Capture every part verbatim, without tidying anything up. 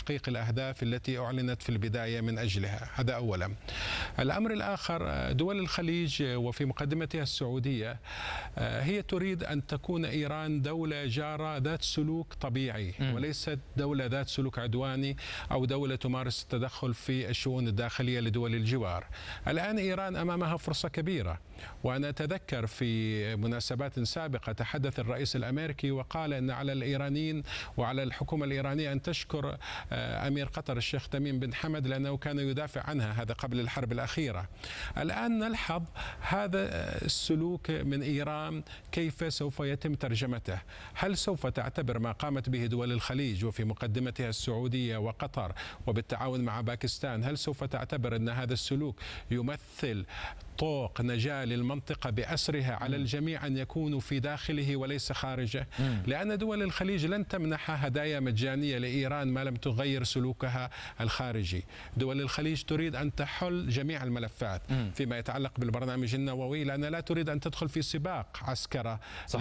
تحقيق الأهداف التي أعلنت في البداية من أجلها. هذا أولا. الأمر الآخر، دول الخليج وفي مقدمتها السعودية هي تريد أن تكون إيران دولة جارة ذات سلوك طبيعي وليست دولة ذات سلوك عدواني أو دولة تمارس التدخل في الشؤون الداخلية لدول الجوار. الآن إيران أمامها فرصة كبيرة، وأنا أتذكر في مناسبات سابقة تحدث الرئيس الأمريكي وقال أن على الإيرانيين وعلى الحكومة الإيرانية أن تشكر أمير قطر الشيخ تميم بن حمد لأنه كان يدافع عنها، هذا قبل الحرب الأخيرة. الآن نلحظ هذا السلوك من إيران كيف سوف يتم ترجمته. هل سوف تعتبر ما قامت به دول الخليج وفي مقدمتها السعودية وقطر وبالتعاون مع باكستان، هل سوف تعتبر أن هذا السلوك يمثل طوق نجاة للمنطقة بأسرها على الجميع أن يكونوا في داخله وليس خارجه؟ لأن دول الخليج لن تمنح هدايا مجانية لإيران ما لم تغير سلوكها الخارجي. دول الخليج تريد أن تحل جميع الملفات فيما يتعلق بالبرنامج النووي، لأنها لا تريد أن تدخل في سباق عسكرة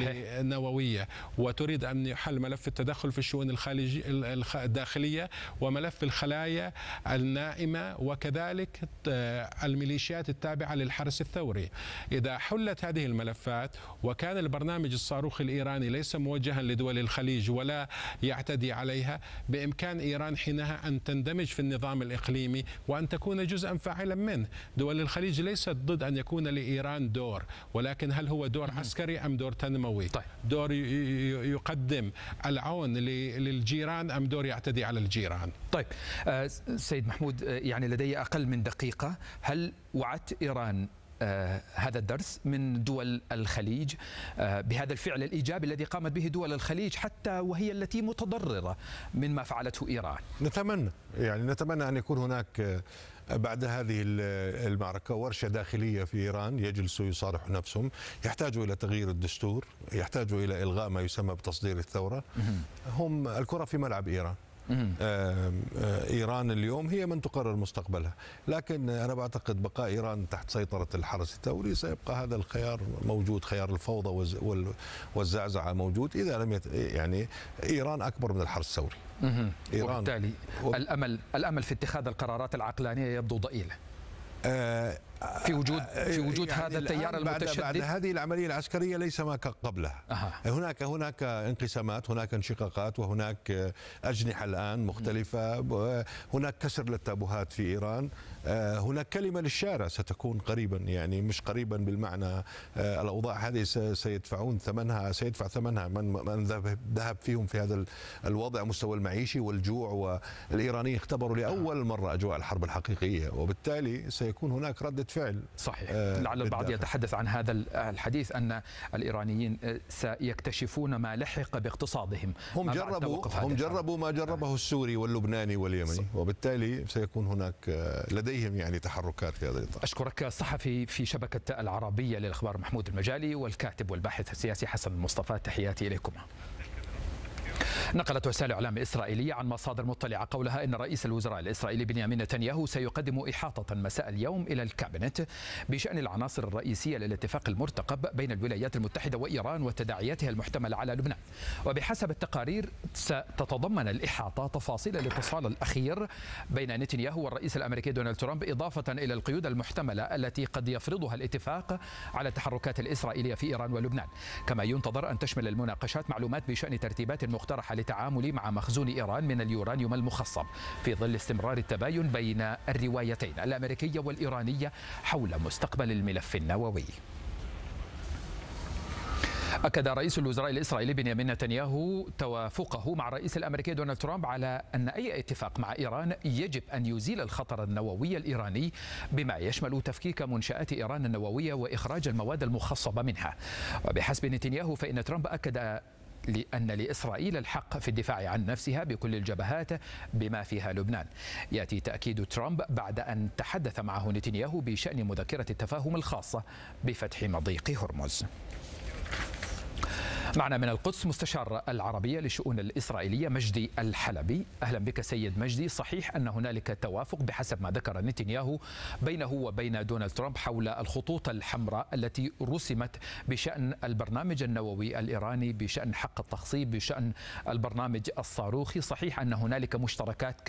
نووية، وتريد أن يحل ملف التدخل في الشؤون الخارجية الداخلية وملف الخلايا النائمة وكذلك الميليشيات التابعة للحرس الثوري. إذا حلت هذه الملفات وكان البرنامج الصاروخي الإيراني ليس موجها لدول الخليج ولا يعتدي عليها، بإمكان إيران حينها أن تندمج في النظام الإقليمي وأن تكون جزءا فاعلا منه. دول الخليج ليست ضد أن يكون لإيران دور، ولكن هل هو دور عسكري أم دور تنموي؟ طيب. دور يقدم العون للجيران أم دور يعتدي على الجيران؟ طيب سيد محمود، يعني لدي أقل من دقيقة. هل وعدت إيران آه هذا الدرس من دول الخليج آه بهذا الفعل الإيجابي الذي قامت به دول الخليج حتى وهي التي متضررة من ما فعلته إيران؟ نتمنى يعني نتمنى أن يكون هناك بعد هذه المعركة ورشة داخلية في إيران، يجلسوا يصارحوا نفسهم، يحتاجوا إلى تغيير الدستور، يحتاجوا إلى إلغاء ما يسمى بتصدير الثورة. هم الكرة في ملعب إيران. إيران اليوم هي من تقرر مستقبلها، لكن أنا بعتقد بقاء إيران تحت سيطرة الحرس الثوري سيبقى هذا الخيار موجود، خيار الفوضى والزعزعة موجود. إذا لم يت... يعني إيران أكبر من الحرس الثوري. إيران وبالتالي و... الأمل الأمل في اتخاذ القرارات العقلانية يبدو ضئيل آه في وجود في وجود يعني هذا التيار المتشدد. بعد هذه العملية العسكرية ليس ما قبلها. أه. هناك هناك انقسامات، هناك انشقاقات، وهناك أجنحة الآن مختلفة، هناك كسر للتابوهات في إيران، هناك كلمة للشارع ستكون قريبا، يعني مش قريبا بالمعنى الأوضاع هذه سيدفعون ثمنها، سيدفع ثمنها من من ذهب فيهم في هذا الوضع، مستوى المعيشي والجوع، والإيرانيين اختبروا لأول مرة أجواء الحرب الحقيقية، وبالتالي سيكون هناك ردة فعل. صحيح. لعل البعض يتحدث عن هذا الحديث أن الإيرانيين سيكتشفون ما لحق باقتصادهم. هم جربوا هم جربوا ما جربه السوري واللبناني واليمني، وبالتالي سيكون هناك لديهم يعني تحركات في هذا الإطار. أشكرك الصحفي في شبكة العربية للأخبار محمود المجالي والكاتب والباحث السياسي حسن المصطفى، تحياتي إليكما. نقلت وسائل إعلام إسرائيلية عن مصادر مطلعة قولها إن رئيس الوزراء الإسرائيلي بنيامين نتنياهو سيقدم إحاطة مساء اليوم إلى الكابينت بشأن العناصر الرئيسية للاتفاق المرتقب بين الولايات المتحدة وإيران وتداعياتها المحتملة على لبنان. وبحسب التقارير ستتضمن الإحاطة تفاصيل الاتصال الأخير بين نتنياهو والرئيس الأمريكي دونالد ترامب، إضافة إلى القيود المحتملة التي قد يفرضها الاتفاق على التحركات الإسرائيلية في إيران ولبنان. كما ينتظر أن تشمل المناقشات معلومات بشأن ترتيبات مقترحة للتعامل مع مخزون إيران من اليورانيوم المخصب في ظل استمرار التباين بين الروايتين الأمريكية والإيرانية حول مستقبل الملف النووي. أكد رئيس الوزراء الإسرائيلي بنيامين نتنياهو توافقه مع الرئيس الأمريكي دونالد ترامب على أن أي اتفاق مع إيران يجب أن يزيل الخطر النووي الإيراني بما يشمل تفكيك منشآت إيران النووية وإخراج المواد المخصبة منها. وبحسب نتنياهو فإن ترامب أكد لأن لإسرائيل الحق في الدفاع عن نفسها بكل الجبهات بما فيها لبنان. يأتي تأكيد ترامب بعد أن تحدث معه نتنياهو بشأن مذكرة التفاهم الخاصة بفتح مضيق هرمز. معنا من القدس مستشار العربية للشؤون الإسرائيلية مجدي الحلبي. أهلا بك سيد مجدي. صحيح أن هنالك توافق بحسب ما ذكر نتنياهو بينه وبين دونالد ترامب حول الخطوط الحمراء التي رسمت بشأن البرنامج النووي الإيراني، بشأن حق التخصيب، بشأن البرنامج الصاروخي. صحيح أن هنالك مشتركات